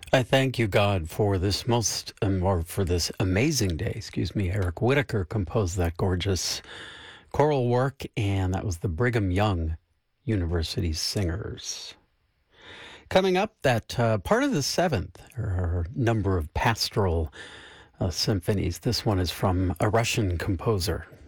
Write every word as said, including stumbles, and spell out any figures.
I thank you, God, for this most, um, or for this amazing day. Excuse me. Eric Whitacre composed that gorgeous choral work, and that was the Brigham Young University Singers. Coming up, that uh, part of the seventh, or number of pastoral uh, symphonies. This one is from a Russian composer.